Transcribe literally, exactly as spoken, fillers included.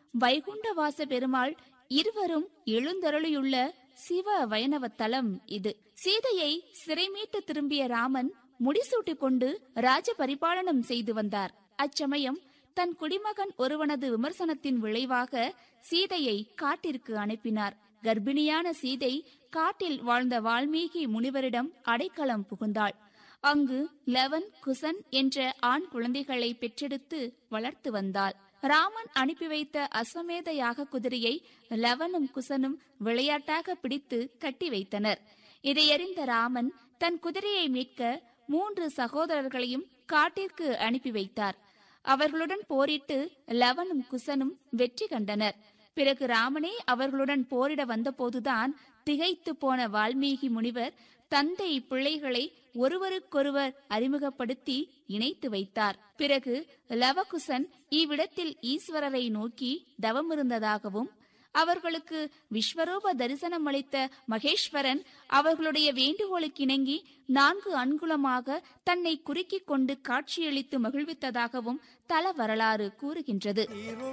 வைகுண்டவாச பெருமாள் இருவரும் எழுந்தருளியுள்ள சிவ வைணவ தலம் இது. சீதையை சிறைமீட்டு திரும்பிய ராமன் முடிசூட்டிக் கொண்டு ராஜ பரிபாலனம் செய்து வந்தார். அச்சமயம் தன் குடிமகன் ஒருவனது விமர்சனத்தின் விளைவாக சீதையை காட்டிற்கு அனுப்பினார். கர்ப்பிணியான சீதை காட்டில் வாழ்ந்த வால்மீகி முனிவரிடம் அடைக்கலம் புகுந்தாள். அங்கு லவன், குசன் என்ற ஆண் குழந்தைகளை பெற்றெடுத்து வளர்த்து வந்தாள். ராமன் அனுப்பி வைத்த அஸ்வமேத யாக குதிரையை லவனும் குசனும் விளையாட்டாக பிடித்து கட்டி வைத்தனர். இதையறிந்த ராமன் தன் குதிரையை மீட்க மூன்று சகோதரர்களையும் காட்டிற்கு அனுப்பி வைத்தார். அவர்களுடன் போரிட்டு லவனும் குசனும் வெற்றி கண்டனர். பிறகு ராமனே அவர்களுடன் போரிட வந்தபோதுதான் திகைத்து போன வால்மீகி முனிவர் தந்தை பிள்ளைகளை ஒருவருக்கொருவர் அறிமுகப்படுத்தி இணைத்து வைத்தார். பிறகு லவகுசன் இவ்விடத்தில் ஈஸ்வரரை நோக்கி தவமிருந்ததாகவும் அவர்களுக்கு விஸ்வரூப தரிசனம் அளித்த மகேஸ்வரன் அவர்களுடைய வேண்டுகோளுக்கிணங்கி நான்கு அங்குலமாக தன்னை குறுக்கிக் கொண்டு காட்சியளித்து மகிழ்வித்ததாகவும் தல வரலாறு கூறுகின்றது.